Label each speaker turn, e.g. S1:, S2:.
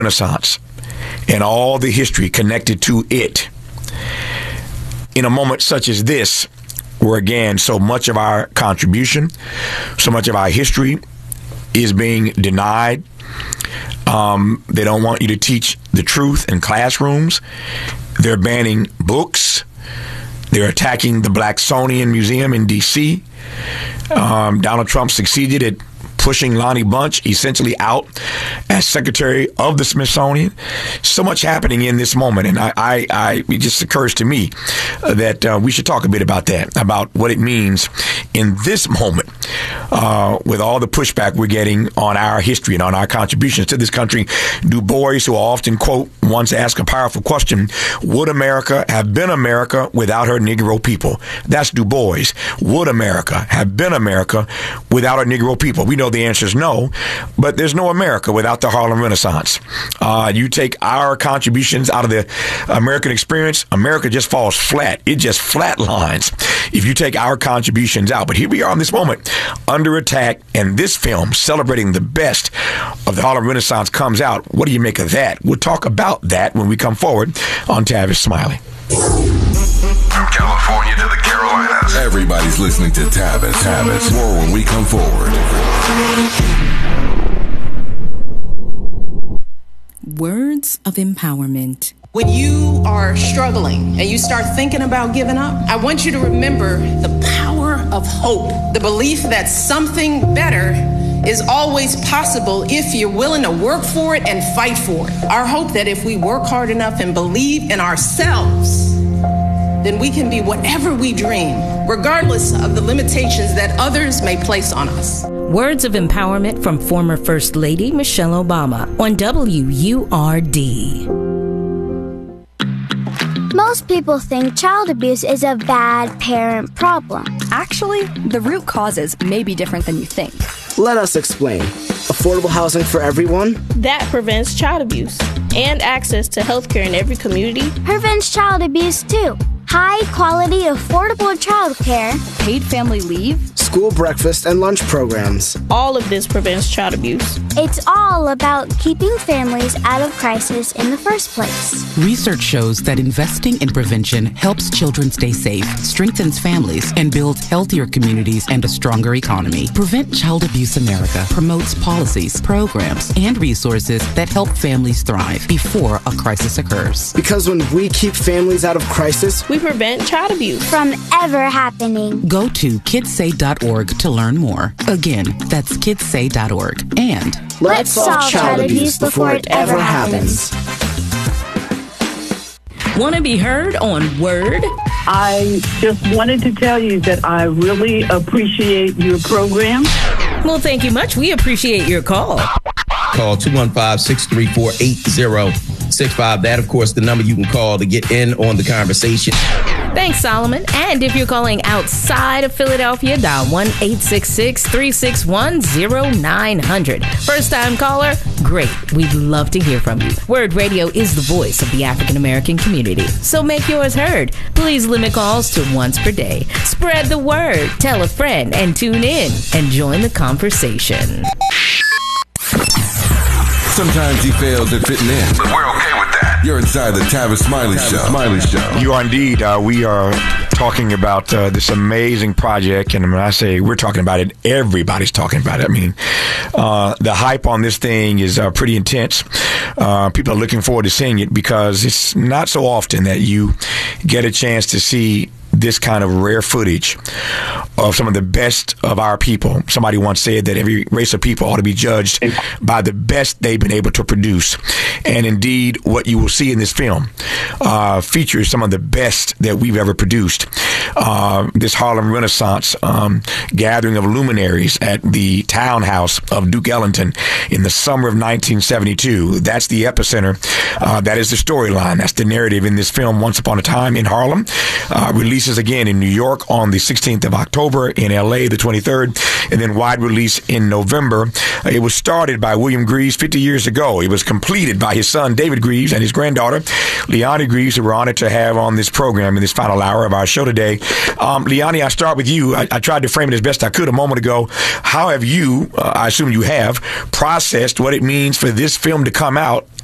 S1: Renaissance and all the history connected to it. In a moment such as this, where again, so much of our contribution, so much of our history is being denied. They don't want you to teach the truth in classrooms. They're banning books. They're attacking the Blacksonian Museum in D.C. Donald Trump succeeded at pushing Lonnie Bunch essentially out as Secretary of the Smithsonian. So much happening in this moment, and it just occurs to me that we should talk a bit about that, about what it means in this moment with all the pushback we're getting on our history and on our contributions to this country. Du Bois, who I often quote, once asked a powerful question: would America have been America without her Negro people? That's Du Bois. Would America have been America without her Negro people? We know the answer is no, but there's no America without the Harlem Renaissance. You take our contributions out of the American experience, America just falls flat. It just flatlines if you take our contributions out. But here we are in this moment, under attack, and this film celebrating the best of the Harlem Renaissance comes out. What do you make of that? We'll talk about that when we come forward on Tavis Smiley.
S2: From California to the Carolinas, everybody's listening to Tavis. More when we come forward.
S3: Words of empowerment.
S4: When you are struggling and you start thinking about giving up, I want you to remember the power of hope, the belief that something better is always possible if you're willing to work for it and fight for it. Our hope that if we work hard enough and believe in ourselves, then we can be whatever we dream, regardless of the limitations that others may place on us.
S3: Words of empowerment from former First Lady Michelle Obama on WURD.
S5: Most people think child abuse is a bad parent problem.
S6: Actually, the root causes may be different than you think.
S7: Let us explain. Affordable housing for everyone?
S8: That prevents child abuse. And access to healthcare in every community.
S5: Prevents child abuse too. High quality, affordable childcare.
S6: Paid family leave.
S7: School breakfast and lunch programs.
S8: All of this prevents child abuse.
S5: It's all about keeping families out of crisis in the first place.
S9: Research shows that investing in prevention helps children stay safe, strengthens families, and builds healthier communities and a stronger economy. Prevent Child Abuse America promotes policies, programs, and resources that help families thrive before a crisis occurs.
S7: Because when we keep families out of crisis,
S8: we prevent child abuse
S5: from ever happening.
S9: Go to kidssay.org to learn more. Again, that's kidssay.org. And
S5: let's solve child abuse before it ever happens.
S3: Want to be heard on Word?
S10: I just wanted to tell you that I really appreciate your program.
S3: Well, thank you much. We appreciate your call.
S11: Call 215-634-8065. That, of course, the number you can call to get in on the conversation.
S3: Thanks, Solomon. And if you're calling outside of Philadelphia, dial 1-866-361-0900. First-time caller? Great. We'd love to hear from you. Word Radio is the voice of the African-American community. So make yours heard. Please limit calls to once per day. Spread the word. Tell a friend and tune in and join the conversation.
S2: Sometimes you fail to fit in, but we're okay with that. You're inside the Tavis Smiley Show.
S1: You are indeed. We are talking about this amazing project, and when I say we're talking about it, everybody's talking about it. I mean, the hype on this thing is pretty intense. People are looking forward to seeing it because it's not so often that you get a chance to see this kind of rare footage of some of the best of our people. Somebody once said that every race of people ought to be judged by the best they've been able to produce. And indeed, what you will see in this film features some of the best that we've ever produced. This Harlem Renaissance gathering of luminaries at the townhouse of Duke Ellington in the summer of 1972. That's the epicenter. That is the storyline. That's the narrative in this film, Once Upon a Time in Harlem. Releases again in New York on the 16th of October, in L.A. the 23rd, and then wide release in November. It was started by William Greaves 50 years ago. It was completed by his son, David Greaves, and his granddaughter, Leonie Greaves, who we're honored to have on this program in this final hour of our show today. Leonie, I start with you. I tried to frame it as best I could a moment ago. How have you, I assume you have, processed what it means for this film to come out